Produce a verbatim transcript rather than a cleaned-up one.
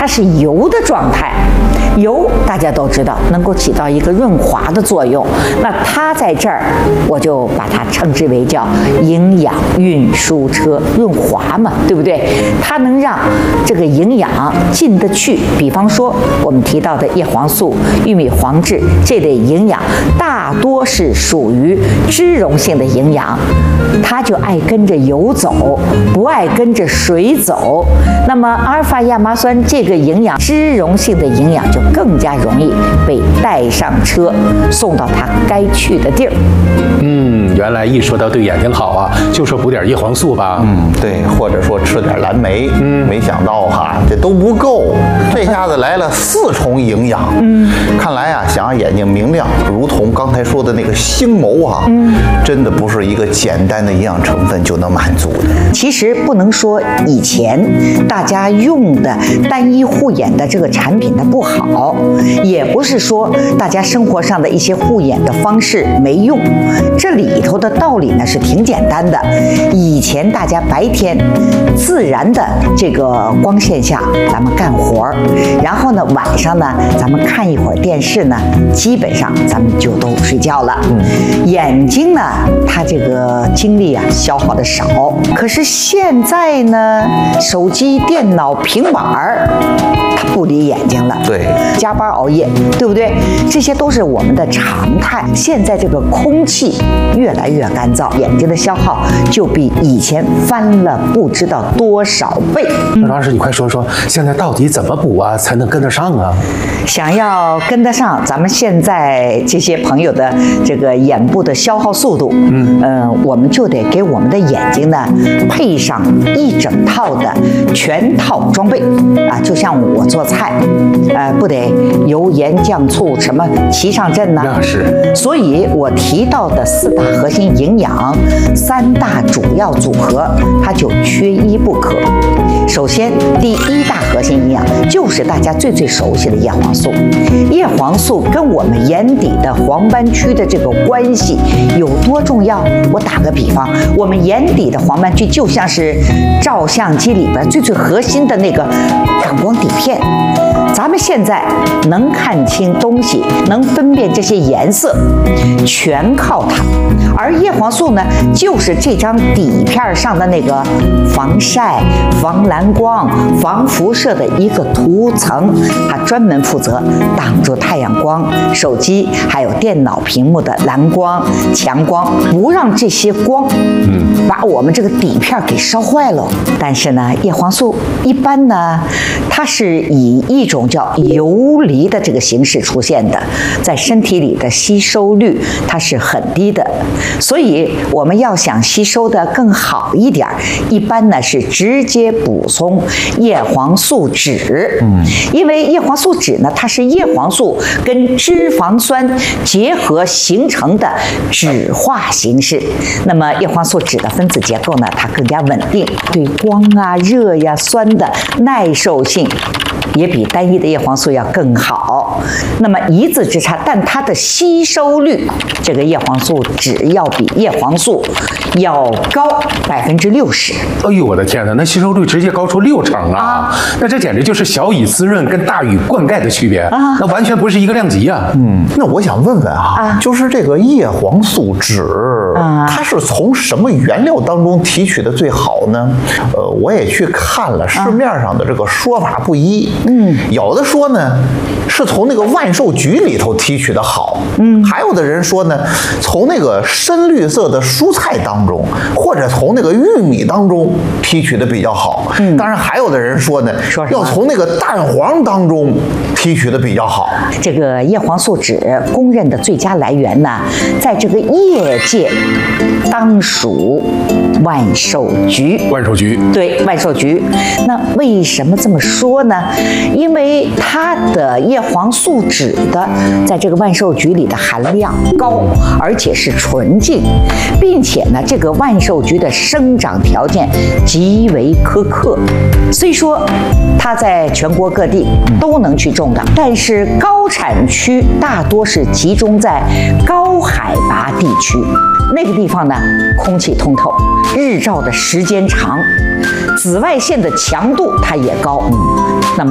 它是油的状态。油大家都知道能够起到一个润滑的作用，那它在这儿我就把它称之为叫营养运输车，润滑嘛，对不对？它能让这个营养进得去。比方说我们提到的叶黄素、玉米黄质这类营养，大多是属于脂溶性的营养，它就爱跟着油走，不爱跟着水走。那么阿尔法亚麻酸这个营养，脂溶性的营养就更加容易被带上车，送到它该去的地儿。 嗯，原来一说到对眼睛好啊，就说补点叶黄素吧。 嗯，对，或者说吃点蓝莓。嗯，没想到哈，这都不够，这下子来了四重营养。嗯，看来啊，想让眼睛明亮，如同刚才说的那个星眸啊，嗯，真的不是一个简单的营养成分就能满足的。 其实不能说以前大家用的单一护眼的这个产品它不好，也不是说大家生活上的一些护眼的方式没用，这里头的道理呢是挺简单的。以前大家白天自然的这个光线下咱们干活，然后呢晚上呢咱们看一会儿电视呢，基本上咱们就都睡觉了。嗯，眼睛呢它这个精力啊消耗的少，可是现在呢手机、电脑、平板儿它不离眼睛了。 对， 加班熬夜，对不对？这些都是我们的常态。现在这个空气越来越干燥，眼睛的消耗就比以前翻了不知道多少倍。 那张老师，你快说说，现在到底怎么补啊，才能跟得上啊？ 想要跟得上咱们现在这些朋友的这个眼部的消耗速度，嗯，呃，我们就得给我们的眼睛呢配上一整套的全套装备啊，就像我做菜，呃，不得油盐酱醋什么齐上阵呢？ 那是。 所以我提到的四大核心营养，三大主要组合，它就缺一不可。首先，第一大核心营养就是大家最最熟悉的叶黄素。叶黄素跟我们眼底的黄斑区的这个关系有多重要？我打个比方，我们眼底的黄斑区就像是照相机里边最最核心的那个感光底片。咱们现在能看清东西，能分辨这些颜色，全靠它。而叶黄素呢，就是这张底片上的那个防晒、防蓝光、防辐射的一个涂层，它专门负责挡住太阳光、手机还有电脑屏幕的蓝光、强光，不让这些光，嗯，把我们这个底片给烧坏了。但是呢，叶黄素一般呢，它是以一种叫游离的这个形式出现的，在身体里的吸收率它是很低的，所以我们要想吸收的更好一点，一般呢是直接补充叶黄素酯。嗯，因为叶黄素酯呢，它是叶黄素跟脂肪酸结合形成的酯化形式。那么叶黄素酯的分子结构呢，它更加稳定，对光啊、热呀、酸的耐受性也比单一的叶黄素要更好。那么一字之差，但它的吸收率，这个叶黄素酯要比叶黄素要高百分之六十。 哎呦，我的天哪，那吸收率直接高出六成啊！啊那这简直就是小雨滋润跟大雨灌溉的区别啊！那完全不是一个量级啊！ 嗯，那我想问问啊，啊就是这个叶黄素酯，啊、它是从什么原料当中提取的最好呢？呃，我也去看了市面上的这个说法不一。嗯，有的说呢是从那个万寿菊里头提取的好，嗯，还有的人说呢从那个深绿色的蔬菜当中，或者从那个玉米当中提取的比较好。嗯，当然还有的人说呢说要从那个蛋黄当中提取的比较好。 这个叶黄素酯公认的最佳来源呢，在这个业界当属万寿菊。 万寿菊， 对，万寿菊。那为什么这么说呢？因为它的叶黄素酯的在这个万寿菊里的含量高，而且是纯净，并且呢，这个万寿菊的生长条件极为苛刻，虽说它在全国各地都能去种的，但是高产区大多是集中在高海拔地区，那个地方呢，空气通透，日照的时间长，紫外线的强度它也高，嗯，那么